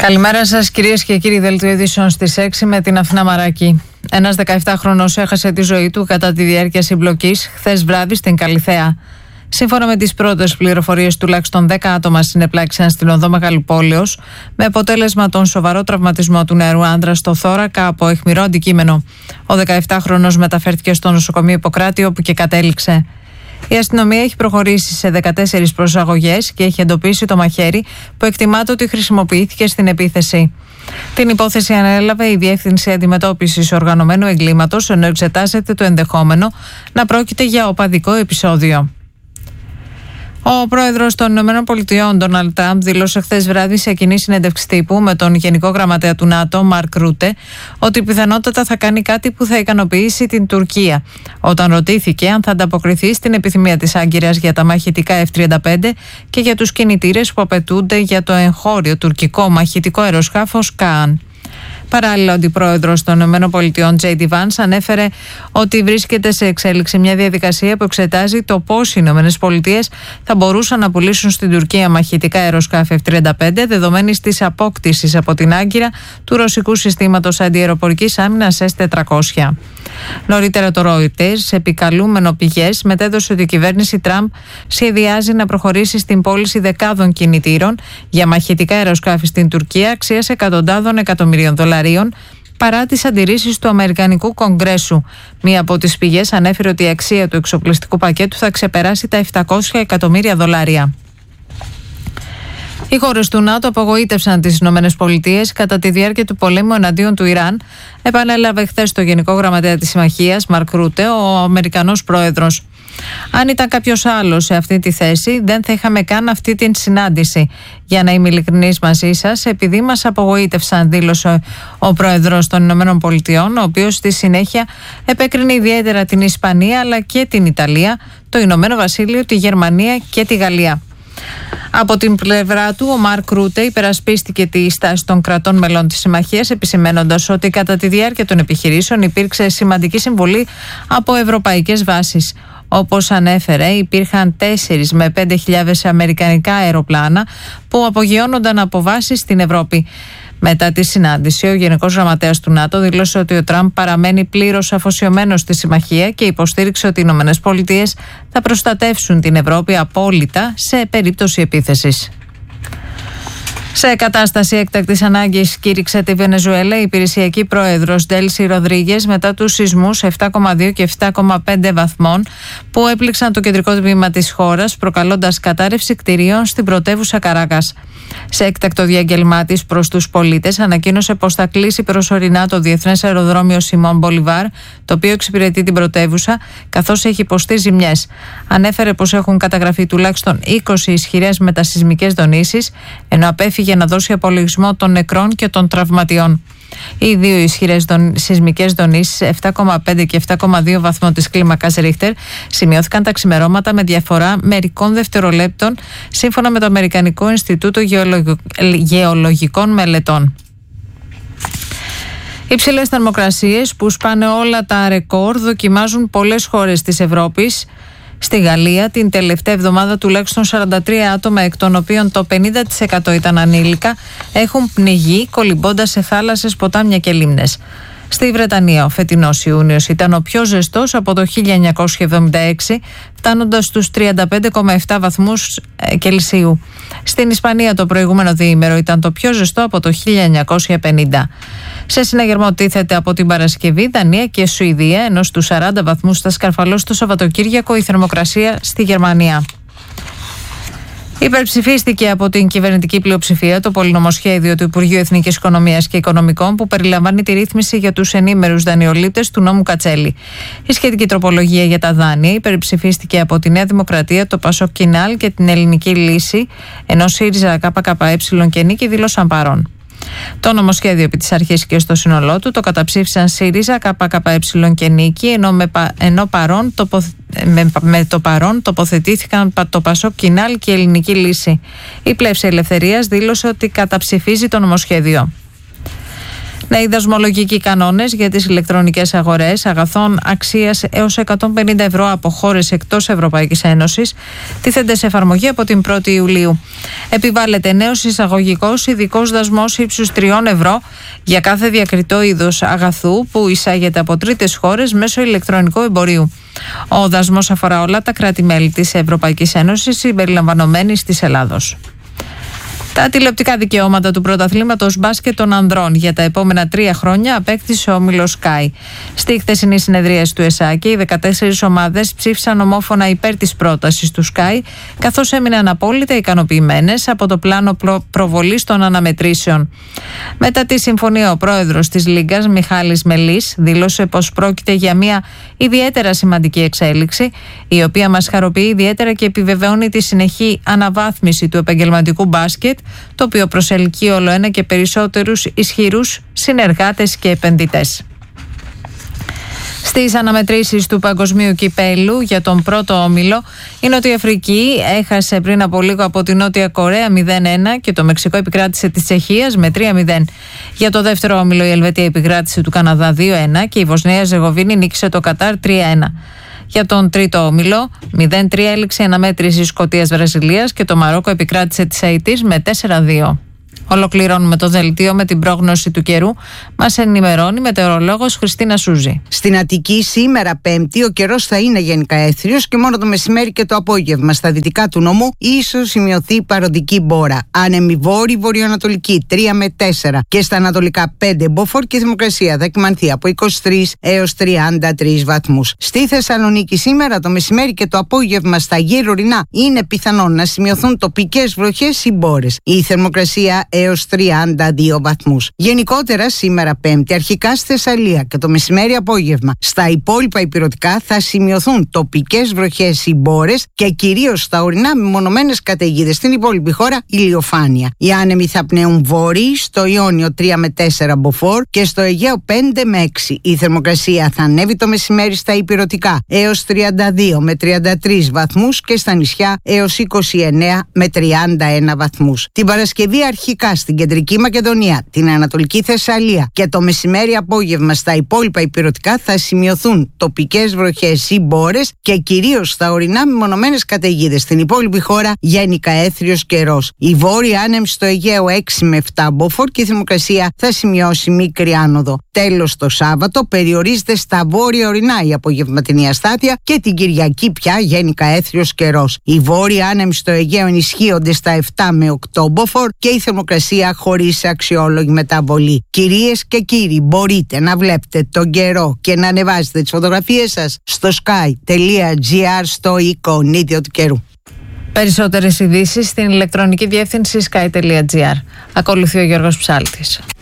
Καλημέρα σας κυρίες και κύριοι, δελτίο ειδήσεων στις 6 με την Αθηνά Μαράκη. Ένας 17χρονος έχασε τη ζωή του κατά τη διάρκεια συμπλοκής χθες βράδυ στην Καλιθέα. Σύμφωνα με τις πρώτες πληροφορίες, τουλάχιστον 10 άτομα συνεπλάξαν στην οδό Μεγαλοπόλεως, με αποτέλεσμα τον σοβαρό τραυματισμό του νεαρού άντρα στο θώρακα από αιχμηρό αντικείμενο. Ο 17χρονος μεταφέρθηκε στο νοσοκομείο Ιπποκράτη, όπου και κατέληξε. Η αστυνομία έχει προχωρήσει σε 14 προσαγωγές και έχει εντοπίσει το μαχαίρι που εκτιμάται ότι χρησιμοποιήθηκε στην επίθεση. Την υπόθεση ανέλαβε η Διεύθυνση Αντιμετώπισης Οργανωμένου Εγκλήματος, ενώ εξετάζεται το ενδεχόμενο να πρόκειται για οπαδικό επεισόδιο. Ο πρόεδρος των ΗΠΑ, Ντόναλντ Τραμπ, δήλωσε χθες βράδυ σε κοινή συνέντευξη τύπου με τον Γενικό Γραμματέα του ΝΑΤΟ, Μαρκ Ρούτε, ότι πιθανότατα θα κάνει κάτι που θα ικανοποιήσει την Τουρκία. Όταν ρωτήθηκε αν θα ανταποκριθεί στην επιθυμία της Άγκυρας για τα μαχητικά F-35 και για τους κινητήρες που απαιτούνται για το εγχώριο τουρκικό μαχητικό αεροσκάφος Kaan. Παράλληλα, ο αντιπρόεδρος των ΗΠΑ, J.D. Vance, ανέφερε ότι βρίσκεται σε εξέλιξη μια διαδικασία που εξετάζει το πώς οι ΗΠΑ θα μπορούσαν να πουλήσουν στην Τουρκία μαχητικά αεροσκάφη F-35, δεδομένης της απόκτησης από την Άγκυρα του ρωσικού συστήματος αντιαεροπορικής άμυνας S-400. Νωρίτερα, το Reuters, επικαλούμενο πηγές, μετέδωσε ότι η κυβέρνηση Τραμπ σχεδιάζει να προχωρήσει στην πώληση δεκάδων κινητήρων για μαχητικά αεροσκάφη στην Τουρκία αξίας εκατοντάδων εκατομμυρίων δολαρίων, παρά τις αντιρρήσεις του Αμερικανικού Κογκρέσου. Μία από τις πηγές ανέφερε ότι η αξία του εξοπλιστικού πακέτου θα ξεπεράσει τα 700 εκατομμύρια δολάρια. Οι χώρες του ΝΑΤΟ απογοήτευσαν τις ΗΠΑ κατά τη διάρκεια του πολέμου εναντίον του Ιράν, επανέλαβε χθες το Γενικό Γραμματέα της Συμμαχίας, Μαρκ Ρούτε, ο Αμερικανός πρόεδρος. Αν ήταν κάποιος άλλος σε αυτή τη θέση, δεν θα είχαμε καν αυτή την συνάντηση. Για να είμαι ειλικρινής μαζί σας, επειδή μας απογοήτευσαν, δήλωσε ο πρόεδρος των ΗΠΑ, ο οποίος στη συνέχεια επέκρινε ιδιαίτερα την Ισπανία αλλά και την Ιταλία, το Ηνωμένο Βασίλειο, τη Γερμανία και τη Γαλλία. Από την πλευρά του, ο Μαρκ Ρούτε υπερασπίστηκε τη στάση των κρατών μελών της Συμμαχίας, επισημαίνοντας ότι κατά τη διάρκεια των επιχειρήσεων υπήρξε σημαντική συμβολή από ευρωπαϊκές βάσεις. Όπως ανέφερε, υπήρχαν 4 με 5.000 αμερικανικά αεροπλάνα που απογειώνονταν από βάσεις στην Ευρώπη. Μετά τη συνάντηση, ο Γενικός Γραμματέας του ΝΑΤΟ δήλωσε ότι ο Τραμπ παραμένει πλήρως αφοσιωμένος στη συμμαχία και υποστήριξε ότι οι ΗΠΑ θα προστατεύσουν την Ευρώπη απόλυτα σε περίπτωση επίθεσης. Σε κατάσταση έκτακτης ανάγκης κήρυξε τη Βενεζουέλα η υπηρεσιακή πρόεδρος Ντέλσι Ροδρίγες μετά τους σεισμούς 7,2 και 7,5 βαθμών που έπληξαν το κεντρικό τμήμα της χώρας, προκαλώντας κατάρρευση κτηρίων στην πρωτεύουσα Καράκας. Σε έκτακτο διάγγελμά της προς τους πολίτες, ανακοίνωσε πως θα κλείσει προσωρινά το διεθνές αεροδρόμιο Σιμών Μπολιβάρ, το οποίο εξυπηρετεί την πρωτεύουσα, καθώς έχει υποστεί ζημιές. Ανέφερε πως έχουν καταγραφεί τουλάχιστον 20 ισχυρές μετασεισμικές δονήσεις, ενώ απέφυγε να δώσει απολογισμό των νεκρών και των τραυματιών. Οι δύο ισχυρές σεισμικές δονήσεις, 7,5 και 7,2 βαθμών της κλίμακας Ρίχτερ, σημειώθηκαν τα ξημερώματα με διαφορά μερικών δευτερολέπτων, σύμφωνα με το Αμερικανικό Ινστιτούτο Γεωλογικών Μελετών. Υψηλές θερμοκρασίες που σπάνε όλα τα ρεκόρ δοκιμάζουν πολλές χώρες της Ευρώπης. Στη Γαλλία την τελευταία εβδομάδα τουλάχιστον 43 άτομα, εκ των οποίων το 50% ήταν ανήλικα, έχουν πνιγεί κολυμπώντας σε θάλασσες, ποτάμια και λίμνες. Στη Βρετανία ο φετινός Ιούνιος ήταν ο πιο ζεστός από το 1976, φτάνοντας στους 35,7 βαθμούς Κελσίου. Στην Ισπανία το προηγούμενο διήμερο ήταν το πιο ζεστό από το 1950. Σε συναγερμό τίθεται από την Παρασκευή Δανία και Σουηδία, ενώ στους 40 βαθμούς θα σκαρφαλώσει το Σαββατοκύριακο η θερμοκρασία στη Γερμανία. Υπερψηφίστηκε από την κυβερνητική πλειοψηφία το πολυνομοσχέδιο του Υπουργείου Εθνικής Οικονομίας και Οικονομικών που περιλαμβάνει τη ρύθμιση για τους ενήμερους δανειολήπτες του νόμου Κατσέλη. Η σχετική τροπολογία για τα δάνεια υπερψηφίστηκε από τη Νέα Δημοκρατία, το Πασόκ Κινάλ και την Ελληνική Λύση, ενώ ΣΥΡΙΖΑ, ΚΚΕ και Νίκη δήλωσαν παρόν. Το νομοσχέδιο επί της αρχής και στο σύνολό του το καταψήφισαν ΣΥΡΙΖΑ, ΚΚΕ και Νίκη, ενώ με το παρόν τοποθετήθηκαν το Πασόκ Κινάλ και η Ελληνική Λύση. Η Πλεύση Ελευθερίας δήλωσε ότι καταψηφίζει το νομοσχέδιο. Νέοι δασμολογικοί κανόνες για τις ηλεκτρονικές αγορές αγαθών αξίας έως 150 ευρώ από χώρες εκτός Ευρωπαϊκής Ένωσης τίθενται σε εφαρμογή από την 1η Ιουλίου. Επιβάλλεται νέος εισαγωγικός ειδικός δασμός ύψους 3 ευρώ για κάθε διακριτό είδος αγαθού που εισάγεται από τρίτες χώρες μέσω ηλεκτρονικού εμπορίου. Ο δασμός αφορά όλα τα κράτη-μέλη της Ευρωπαϊκής Ένωσης συμπεριλαμβανομένης της Ελλάδος. Τα τηλεοπτικά δικαιώματα του πρωταθλήματος μπάσκετ των ανδρών για τα επόμενα 3 χρόνια απέκτησε ο όμιλος Sky. Στη χθεσινή συνεδρίαση του ΕΣΑΚΕ, οι 14 ομάδες ψήφισαν ομόφωνα υπέρ της πρότασης του Sky, καθώς έμειναν απόλυτα ικανοποιημένες από το πλάνο προβολής των αναμετρήσεων. Μετά τη συμφωνία, ο πρόεδρος της Λίγκας, Μιχάλης Μελής, δήλωσε πως πρόκειται για μια ιδιαίτερα σημαντική εξέλιξη, η οποία μας χαροποιεί ιδιαίτερα και επιβεβαιώνει τη συνεχή αναβάθμιση του επαγγελματικού μπάσκετ, το οποίο προσελκύει όλο ένα και περισσότερους ισχυρούς συνεργάτες και επενδυτές. Στις αναμετρήσεις του Παγκοσμίου Κυπέλλου για τον πρώτο όμιλο, η Νότια Αφρική έχασε πριν από λίγο από τη Νότια Κορέα 0-1 και το Μεξικό επικράτησε της Τσεχίας με 3-0. Για το δεύτερο όμιλο, η Ελβετία επικράτησε του Καναδά 2-1 και η Βοσνία Ζεγοβίνη νίκησε το Κατάρ 3-1. Για τον τρίτο όμιλο, 0-3 έληξε η αναμέτρηση Σκωτίας-Βραζιλίας και το Μαρόκο επικράτησε της Αιτής με 4-2. Ολοκληρώνουμε το δελτίο με την πρόγνωση του καιρού. Μας ενημερώνει μετεωρολόγος Χριστίνα Σούζη. Στην Αττική σήμερα Πέμπτη ο καιρός θα είναι γενικά έθριος και μόνο το μεσημέρι και το απόγευμα στα δυτικά του νομού ίσως σημειωθεί παροδική μπόρα. Άνεμη βόρη βορειοανατολική 3 με 4 και στα ανατολικά 5 μποφόρ και η θερμοκρασία θα κυμανθεί από 23 έως 33 βαθμούς. Στη Θεσσαλονίκη σήμερα το μεσημέρι και το απόγευμα στα γύρω ορεινά είναι πιθανόν να σημειωθούν τοπικές βροχές ή μπόρες. Η θερμοκρασία έως 32 βαθμούς. Γενικότερα σήμερα Πέμπτη αρχικά στη Θεσσαλία και το μεσημέρι απόγευμα στα υπόλοιπα ηπειρωτικά θα σημειωθούν τοπικές βροχές ή μπόρες και κυρίως στα ορεινά μεμονωμένες καταιγίδες. Στην υπόλοιπη χώρα ηλιοφάνεια. Οι άνεμοι θα πνέουν βόρειοι στο Ιόνιο 3 με 4 μποφόρ και στο Αιγαίο 5 με 6. Η θερμοκρασία θα ανέβει το μεσημέρι στα ηπειρωτικά έως 32 με 33 βαθμούς και στα νησιά έως 29 με 31 βαθμούς. Την Παρασκευή αρχικά στην Κεντρική Μακεδονία, την Ανατολική Θεσσαλία και το μεσημέρι απόγευμα στα υπόλοιπα ηπειρωτικά θα σημειωθούν τοπικές βροχές ή μπόρες και κυρίως στα ορεινά μεμονωμένες καταιγίδες. Στην υπόλοιπη χώρα γενικά έθριος καιρός. Η βόρεια άνεμη στο Αιγαίο 6 με 7 μποφόρ και η θερμοκρασία θα σημειώσει μικρή άνοδο. Τέλος, το Σάββατο περιορίζεται στα βόρεια ορεινά η απογευματινή αστάθεια και την Κυριακή πια γενικά έθριος καιρός. Οι βόρεια άνεμοι στο Αιγαίο ενισχύονται στα 7 με 8 μποφόρ και η θερμοκρασία χωρίς αξιόλογη μεταβολή. Κυρίες και κύριοι, μπορείτε να βλέπετε τον καιρό και να ανεβάζετε τις φωτογραφίες σας στο sky.gr στο εικονίδιο του καιρού. Περισσότερες ειδήσεις στην ηλεκτρονική διεύθυνση sky.gr. Ακολουθεί ο Γιώργος Ψάλτης.